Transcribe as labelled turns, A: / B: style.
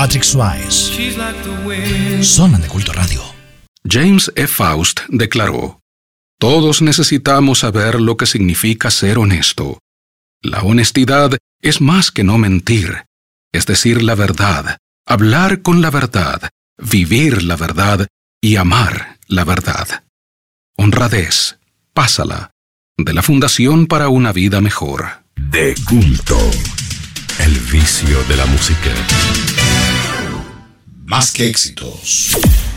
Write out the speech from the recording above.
A: Patrick Swayze. Zona de Culto Radio.
B: James E. Faust declaró: todos necesitamos saber lo que significa ser honesto. La honestidad es más que no mentir, es decir la verdad, hablar con la verdad, vivir la verdad y amar la verdad. Honradez, pásala, de la Fundación para una Vida Mejor.
C: De Culto, el vicio de la música.
A: Más que éxitos.